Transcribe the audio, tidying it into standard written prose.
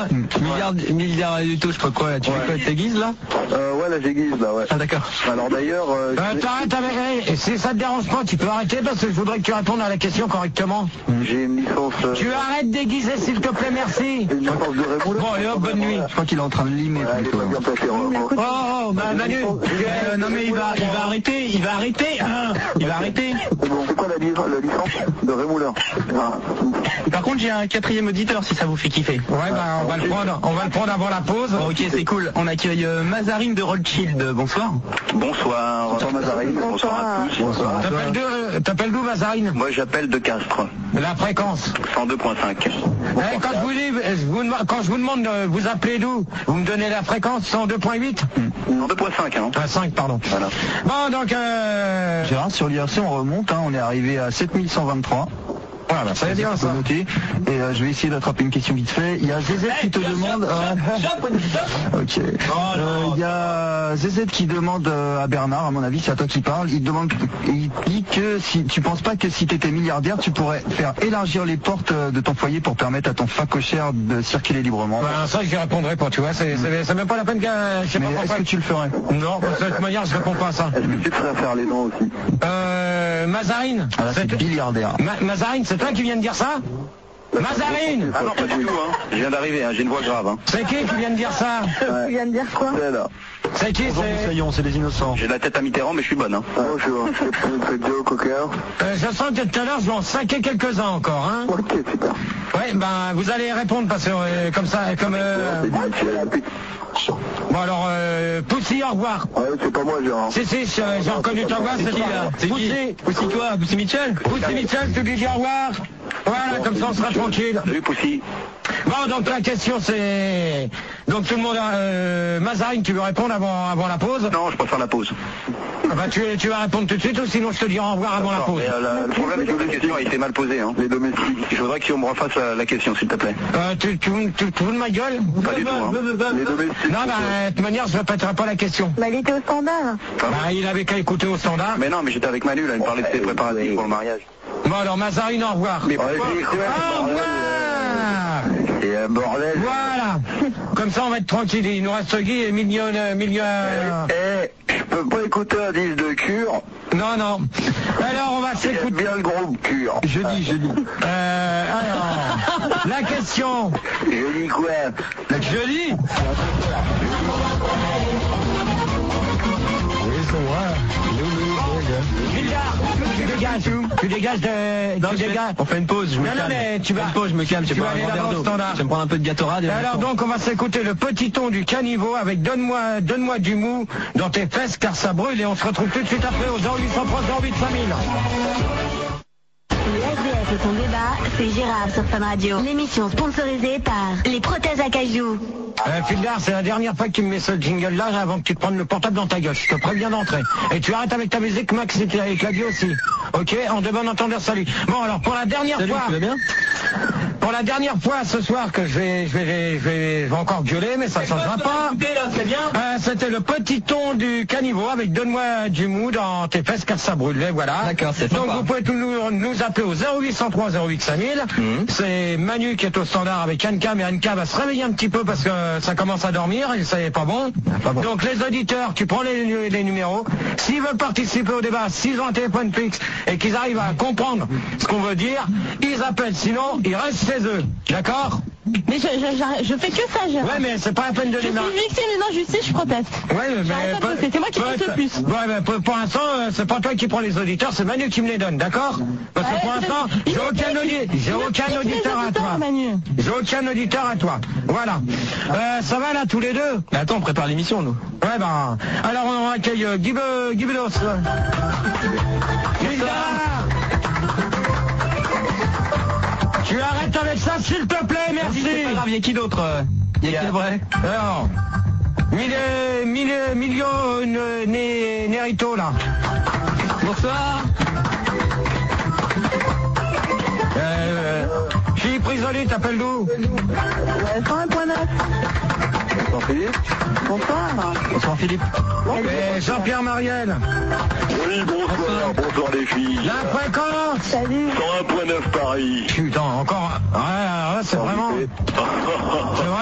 Milliard du tout, je sais pas quoi, là. Tu fais quoi, t'aiguises là? Ouais, là j'aiguise là, ouais. Ah d'accord. Alors d'ailleurs... T'arrêtes avec... Si ça te dérange pas, tu peux arrêter parce que je voudrais que tu répondes à la question correctement. J'ai une licence... Tu arrêtes d'aiguiser s'il te plaît, merci. Une licence de rémouleur. Bon, allez hop, bonne nuit. Je crois qu'il est en train de limer. Elle est pas bien placée. Oh, Manu. Non mais il va arrêter. Il va arrêter. Bon, c'est quoi la licence de rémouleur? Par contre, j'ai un quatrième auditeur si ça vous fait kiffer. Ouais, bah on va le prendre avant la pause. Bon, ok, c'est cool. On accueille Mazarine de Rothschild. Bonsoir. Bonsoir. Bonsoir Mazarine. Bonsoir à tous. Bonsoir. T'appelles d'où, Mazarine? Moi j'appelle de Castres. La fréquence 102.5. Quand je vous demande de vous appeler d'où, vous me donnez la fréquence 102.8? 102.5 hein. 5 pardon. Voilà. Bon donc Gérard, sur l'IRC on remonte, hein, on est arrivé à 7123. Voilà, ça va bien ça. Noter. Et je vais essayer d'attraper une question vite fait. Il y a ZZ qui te demande... Ok. Il y a ZZ qui demande à Bernard, à mon avis, c'est à toi qui parle. Il dit que si tu penses pas que si tu étais milliardaire, tu pourrais faire élargir les portes de ton foyer pour permettre à ton facochère de circuler librement. Ben, ça, j'y répondrai pas, tu vois. C'est même pas la peine que... Mais est-ce que tu le ferais? Non, de toute manière, je réponds pas à ça. Est-ce que tu ferais faire les dents aussi? Mazarine. Ah là, c'est milliardaire. Mazarine, c'est toi qui viens de dire ça? Mazarine! Ah non, pas du tout, hein. Je viens d'arriver, hein. J'ai une voix grave, hein. C'est qui vient de dire ça? Tu viens de dire quoi? C'est là. C'est qui? C'est des innocents. J'ai la tête à Mitterrand, mais je suis bonne, hein. Bonjour, c'est Joe Cocker. Je sens que tout à l'heure, je vais en saquer quelques-uns encore, hein. Ok, super. Ouais, ben, vous allez répondre parce que, comme ça, comme... Bon alors, Poussy, au revoir. Ouais, c'est pas moi, Gérard. Si, j'ai reconnu ta voix, c'est qui, toi. là? C'est Poussy. Poussy quoi? Poussy Mitchell? Poussy Mitchell, tu lui dis au revoir. Voilà, comme ça on sera tranquille. Salut, Poussy. Bon, donc la question c'est... Donc tout le monde... Mazarine, tu veux répondre avant la pause? Non, je préfère la pause. Ah bah, tu vas répondre tout de suite ou sinon je te dirai au revoir avant la pause. Mais, le problème c'est que la question, il s'est mal posé, hein. Les domestiques. Il faudrait qu'on me refasse la question, s'il te plaît. Tu veux de ma gueule? Pas du tout, hein. Les domestiques. Non, bah, de toute manière, je ne répéterai pas la question. Bah, il était au standard. Bah, il avait qu'à écouter au standard. Mais non, mais j'étais avec Manu, là, il me parlait de ses préparatifs pour le mariage. Bon, alors, Mazarine, au revoir. Mais au revoir! C'est un bordel. Voilà. Comme ça, on va être tranquille. Il nous reste Guy et milieu... Je peux pas écouter un disque de Cure. Non. Alors, on va s'écouter... J'aime bien le groupe Cure. Jeudi. Alors, la question... Jeudi quoi? Jeudi? Tu dégages de... Non, on fait une pause, je me calme. mais tu vas... Une pause, je me calme, je vais boire un verre d'eau. Je vais me prendre un peu de Gatorade. Alors donc, on va s'écouter le petit ton du caniveau avec Donne-moi du mou dans tes fesses car ça brûle et on se retrouve tout de suite après au 0803 08 5000. Le SDF et son débat, c'est Gérard sur Fun Radio. L'émission sponsorisée par les prothèses à cajou. Fildar, c'est la dernière fois que tu me mets ce jingle-là avant que tu te prennes le portable dans ta gueule. Je te préviens d'entrer. Et tu arrêtes avec ta musique, Max, et avec la vie aussi. Ok, en de bon entendeur, salut. Bon, alors, pour la dernière fois... Tu vas bien? Pour la dernière fois ce soir que je vais encore gueuler, mais ça ne changera pas. C'était le petit ton du caniveau avec Donne-moi du mou dans tes fesses car ça brûle. Voilà. D'accord, c'est donc sympa. vous pouvez nous appeler au 0803 08 5000. C'est Manu qui est au standard avec Anka, mais Anka va se réveiller un petit peu parce que ça commence à dormir et ça n'est pas bon. Donc les auditeurs, tu prends les numéros. S'ils veulent participer au débat, s'ils ont un téléphone fixe et qu'ils arrivent à comprendre ce qu'on veut dire, ils appellent. Sinon, ils restent chez eux. D'accord? Mais je fais que ça, Gérard. Ouais, mais c'est pas la peine de Je suis victime d'une injustice, je proteste. Ouais, mais c'est moi qui passe le plus. Ouais, mais pour l'instant, c'est pas toi qui prends les auditeurs, c'est Manu qui me les donne, d'accord? Parce que pour l'instant, j'ai aucun auditeur à toi. J'ai aucun auditeur à toi. Voilà. Ça va là, tous les deux? Mais attends, on prépare l'émission, nous. Ouais, ben, alors on accueille Guy Bedos. Tu arrêtes avec ça, s'il te plaît, merci. C'est pas grave, il y a qui d'autre? Il y a qui vrai? Alors, Milio Nerito, là. Bonsoir. Philippe Risoli, t'appelles d'où? 101.9. Bonsoir Philippe. Bonsoir. Bonsoir Philippe. Et Jean-Pierre Mariel. Oui, bonsoir les filles. La fréquence. Salut. 101.9 Paris. Putain, encore. Ouais, c'est vraiment...